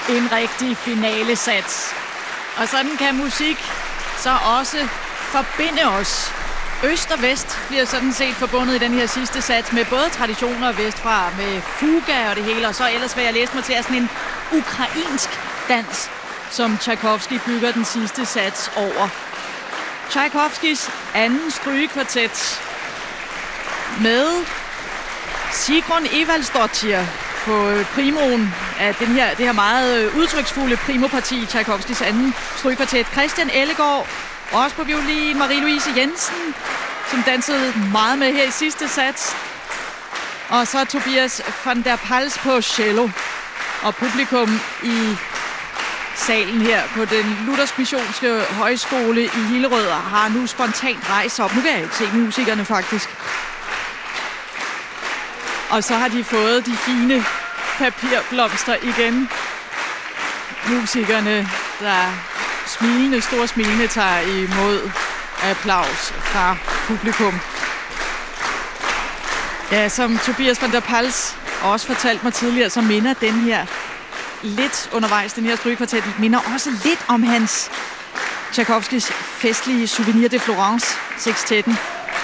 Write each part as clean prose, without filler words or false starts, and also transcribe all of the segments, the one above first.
En rigtig finalesats. Og sådan kan musik så også forbinde os. Øst og vest bliver sådan set forbundet i den her sidste sats med både traditioner vestfra, med fuga og det hele, og så ellers vil jeg læse mig til sådan en ukrainsk dans, som Tchaikovsky bygger den sidste sats over. Tchaikovskys anden strygekvartet med Sigrun Evaldsdottir på primoen af det her meget udtryksfulde primoparti i Tchaikovskys anden strygekvartet. Christian Ellegaard også på violin, Marie-Louise Jensen, som dansede meget med her i sidste sats. Og så Tobias van der Pals på cello. Og publikum i salen her på den Luthersk Missionske Højskole i Hillerød har nu spontant rejst op. Nu kan jeg ikke se musikerne faktisk. Og så har de fået de fine papirblomster igen. Musikerne, der store smilende tager imod applaus fra publikum. Ja, som Tobias van der Pals også fortalte mig tidligere, så minder den her lidt undervejs, den her strygekvartet, minder også lidt om hans Tchaikovskys festlige Souvenir de Florence, sekstetten.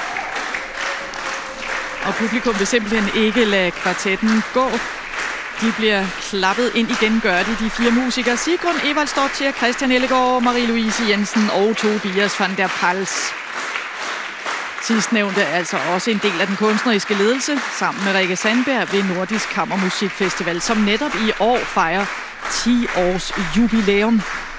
Og publikum vil simpelthen ikke lade kvartetten gå. De bliver klappet ind igen, gør de fire musikere. Sigrun Evaldsdottir, Christian Ellegaard, Marie-Louise Jensen og Tobias van der Pals. Sidstnævnte er altså også en del af den kunstneriske ledelse, sammen med Rikke Sandberg ved Nordisk Kammermusikfestival, som netop i år fejrer 10 års jubilæum.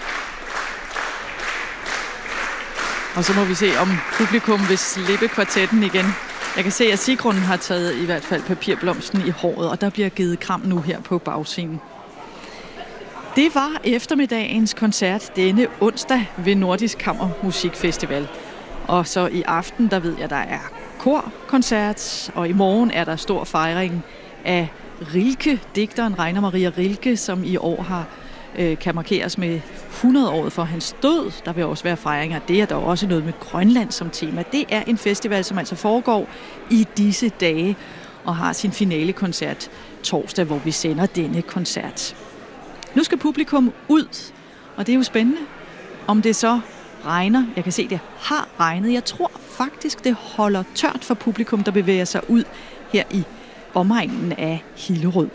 Og så må vi se, om publikum vil slippe kvartetten igen. Jeg kan se, at Sigrun har taget i hvert fald papirblomsten i håret, og der bliver givet kram nu her på bagscenen. Det var eftermiddagens koncert denne onsdag ved Nordisk Kammermusikfestival. Og så i aften, der ved jeg, der er korkoncert, og i morgen er der stor fejring af Rilke, digteren Rainer Maria Rilke, som i år kan markeres med 100-året for hans død. Der vil også være fejringer. Det er der også noget med Grønland som tema. Det er en festival, som altså foregår i disse dage og har sin finalekoncert torsdag, hvor vi sender denne koncert. Nu skal publikum ud, og det er jo spændende, om det så regner. Jeg kan se, det har regnet. Jeg tror faktisk, det holder tørt for publikum, der bevæger sig ud her i omegnen af Hillerød.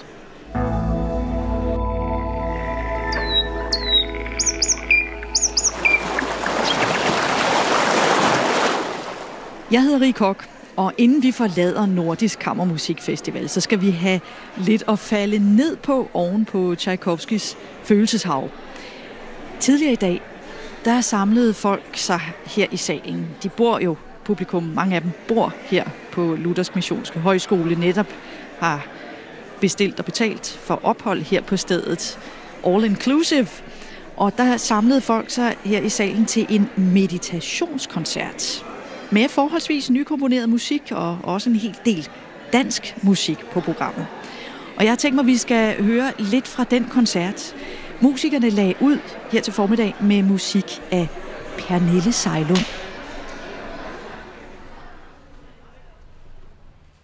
Jeg hedder Rie Koch, og inden vi forlader Nordisk Kammermusikfestival, så skal vi have lidt at falde ned på oven på Tchaikovskys følelseshav. Tidligere i dag, der samlede folk sig her i salen. De bor jo, publikum, mange af dem bor her på Luthersk Missionske Højskole, netop har bestilt og betalt for ophold her på stedet. All inclusive. Og der samlede folk sig her i salen til en meditationskoncert med forholdsvis nykomponeret musik og også en hel del dansk musik på programmet. Og jeg har tænkt mig, at vi skal høre lidt fra den koncert. Musikerne lagde ud her til formiddag med musik af Pernille Sejlund.